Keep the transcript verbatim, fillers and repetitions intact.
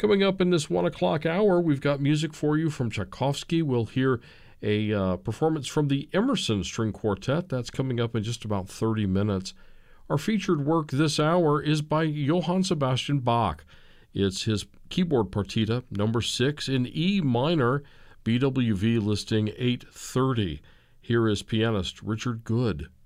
Coming up in this one o'clock hour, we've got music for you from Tchaikovsky. We'll hear a uh, performance from the Emerson String Quartet. That's coming up in just about thirty minutes. Our featured work this hour is by Johann Sebastian Bach. It's his keyboard partita, number six in E minor, B W V listing eight thirty. Here is pianist Richard Good.